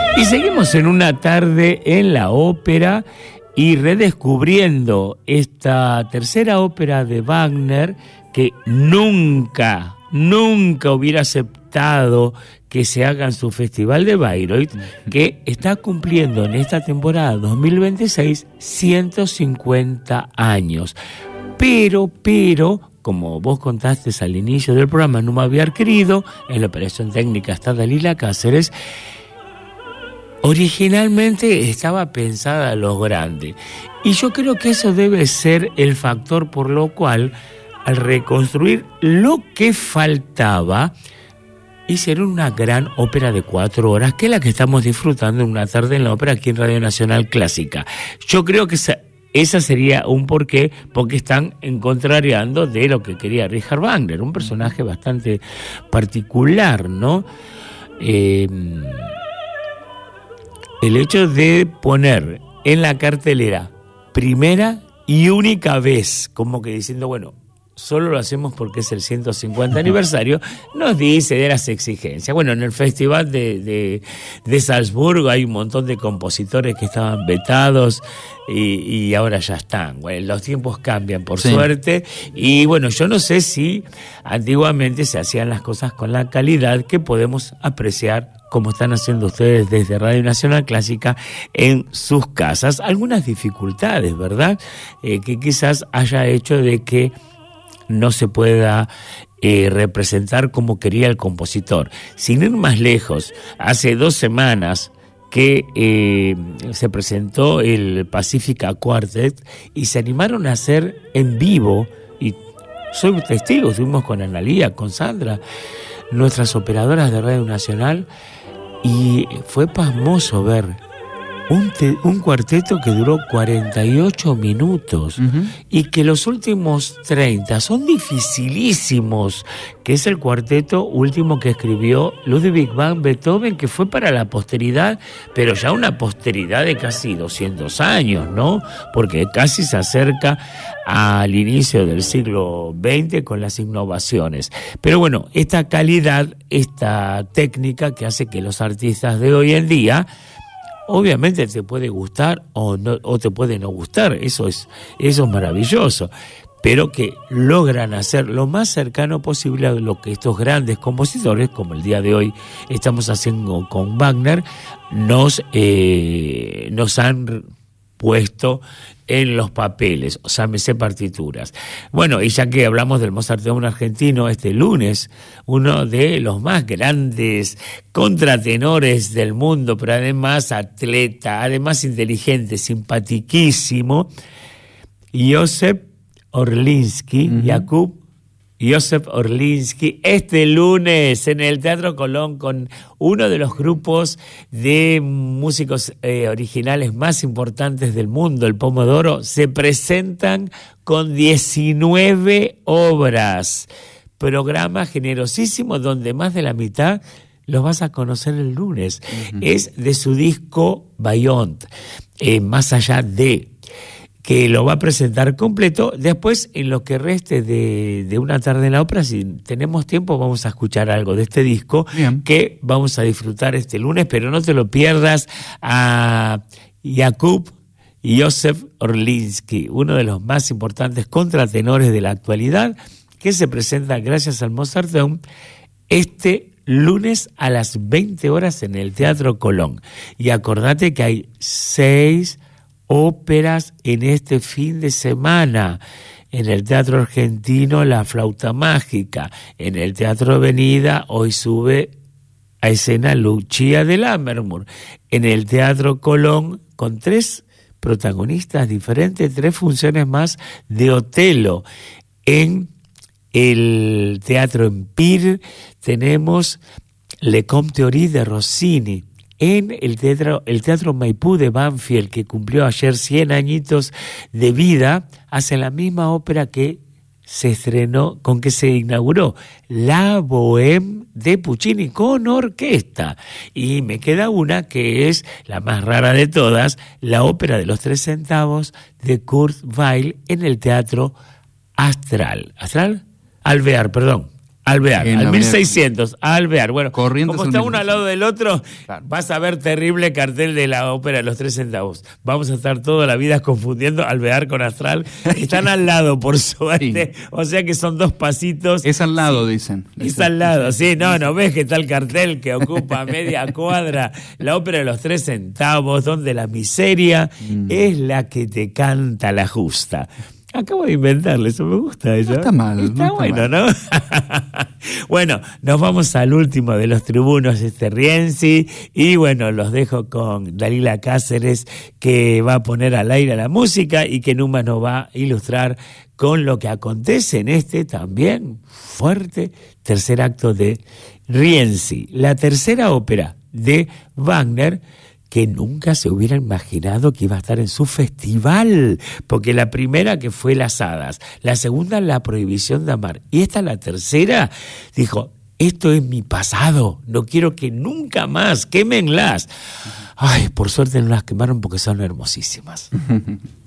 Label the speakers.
Speaker 1: Y seguimos en una tarde en la ópera y redescubriendo esta tercera ópera de Wagner que nunca hubiera aceptado que se haga en su Festival de Bayreuth, que está cumpliendo en esta temporada 2026 150 años. Pero, como vos contaste al inicio del programa, no me había querido, en la operación técnica está Dalila Cáceres, originalmente estaba pensada a lo grande. Y yo creo que eso debe ser el factor por lo cual, al reconstruir lo que faltaba, hicieron una gran ópera de 4 horas, que es la que estamos disfrutando en una tarde en la ópera aquí en Radio Nacional Clásica. Yo creo que esa sería un porqué, porque están contrariando de lo que quería Richard Wagner, un personaje bastante particular, ¿no? El hecho de poner en la cartelera primera y única vez, como que diciendo, bueno, solo lo hacemos porque es el 150 aniversario, nos dice de las exigencias. Bueno, en el Festival de Salzburgo hay un montón de compositores que estaban vetados y ahora ya están. Bueno, los tiempos cambian, por suerte. Y bueno, yo no sé si antiguamente se hacían las cosas con la calidad que podemos apreciar como están haciendo ustedes desde Radio Nacional Clásica en sus casas. Algunas dificultades, ¿verdad? Que quizás haya hecho de que no se pueda representar como quería el compositor. Sin ir más lejos, hace 2 semanas que se presentó el Pacifica Quartet y se animaron a hacer en vivo, y soy testigo, estuvimos con Analía, con Sandra, nuestras operadoras de Radio Nacional, y fue pasmoso ver un cuarteto que duró 48 minutos y que los últimos 30 son dificilísimos, que es el cuarteto último que escribió Ludwig van Beethoven, que fue para la posteridad, pero ya una posteridad de casi 200 años, ¿no? Porque casi se acerca al inicio del siglo XX con las innovaciones. Pero bueno, esta calidad, esta técnica que hace que los artistas de hoy en día, obviamente te puede gustar o te puede no gustar, eso es maravilloso, pero que logran hacer lo más cercano posible a lo que estos grandes compositores, como el día de hoy estamos haciendo con Wagner, nos han puesto en los papeles, o sea, me sé partituras. Bueno, y ya que hablamos del Mozarteum argentino, este lunes, uno de los más grandes contratenores del mundo, pero además atleta, además inteligente, simpatiquísimo, Joseph Orlinsky, Jakub Joseph Orlinsky, este lunes en el Teatro Colón con uno de los grupos de músicos originales más importantes del mundo, el Pomodoro, se presentan con 19 obras. Programa generosísimo donde más de la mitad los vas a conocer el lunes. Es de su disco Beyond, Más allá de, que lo va a presentar completo. Después, en lo que reste de una tarde en la ópera, si tenemos tiempo, vamos a escuchar algo de este disco. Bien. Que vamos a disfrutar este lunes, pero no te lo pierdas, a Jakub Joseph Orlinsky, uno de los más importantes contratenores de la actualidad, que se presenta gracias al Mozarteum este lunes a las 20 horas en el Teatro Colón. Y acordate que hay 6 óperas en este fin de semana. En el Teatro Argentino, La Flauta Mágica. En el Teatro Avenida, hoy sube a escena Lucia de Lammermoor. En el Teatro Colón, con 3 protagonistas diferentes, 3 funciones más de Otelo. En el Teatro Empire tenemos Le Comte-Ory de Rossini. En el Teatro Maipú de Banfield, que cumplió ayer 100 añitos de vida, hace la misma ópera que se estrenó, con que se inauguró, La Bohème de Puccini con orquesta. Y me queda una que es la más rara de todas, la ópera de los 3 centavos de Kurt Weill en el Teatro Alvear, Alvear,
Speaker 2: En
Speaker 1: al
Speaker 2: la
Speaker 1: 1600, a Alvear. Bueno,
Speaker 2: Corrientes
Speaker 1: como
Speaker 2: al
Speaker 1: está uno al
Speaker 2: 1600.
Speaker 1: lado del otro,
Speaker 2: Claro.
Speaker 1: vas a ver terrible cartel de la ópera de los 3 centavos. Vamos a estar toda la vida confundiendo Alvear con Astral. Están al lado, por suerte.
Speaker 2: Sí.
Speaker 1: O sea que son 2 pasitos.
Speaker 2: Es al lado, dicen.
Speaker 1: Es al lado, sí, no ves que está el cartel que ocupa media cuadra, la ópera de los 3 centavos, donde la miseria es la que te canta la justa. Acabo de inventarle, eso me gusta. Eso.
Speaker 2: No está mal.
Speaker 1: Está
Speaker 2: no está
Speaker 1: bueno,
Speaker 2: mal.
Speaker 1: ¿no? Bueno, nos vamos al último de los tribunos, Rienzi, y bueno, los dejo con Dalila Cáceres, que va a poner al aire la música y que Numa nos va a ilustrar con lo que acontece en este también fuerte tercer acto de Rienzi, la tercera ópera de Wagner, que nunca se hubiera imaginado que iba a estar en su festival, porque la primera que fue Las Hadas, la segunda La Prohibición de Amar, y esta la tercera, dijo, esto es mi pasado, no quiero que nunca más, quémenlas. Ay, por suerte no las quemaron porque son hermosísimas.